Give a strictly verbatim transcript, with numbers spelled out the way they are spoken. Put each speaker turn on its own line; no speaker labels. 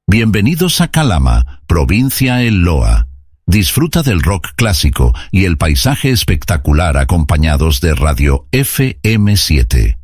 Bienvenidos a Calama, provincia El Loa. Disfruta del rock clásico y el paisaje espectacular acompañados de Radio F M siete.